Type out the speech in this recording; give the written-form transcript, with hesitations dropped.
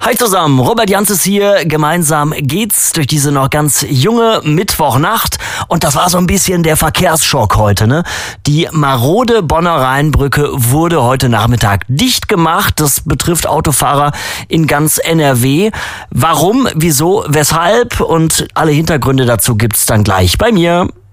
Hi zusammen, Robert Janzes hier. Gemeinsam geht's durch diese noch ganz junge Mittwochnacht. Und das war so ein bisschen der Verkehrsschock heute, ne? Die marode Bonner Rheinbrücke wurde heute Nachmittag dicht gemacht. Das betrifft Autofahrer in ganz NRW. Warum, wieso, weshalb und alle Hintergründe dazu gibt's dann gleich bei mir.